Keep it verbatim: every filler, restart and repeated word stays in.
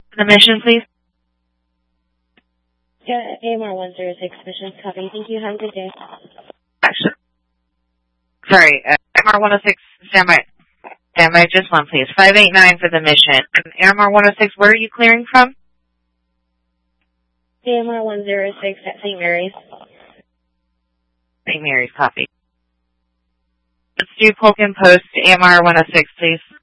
The mission, please. Yeah, A M R one zero six, mission copy. Thank you. Have a good day. Actually, sorry, uh, A M R one oh six, standby. Standby, just one, please. five eight nine for the mission. A M R one oh six, where are you clearing from? A M R one zero six at Saint Mary's. Saint Mary's, copy. Let's do Polk and Post, A M R one oh six, please.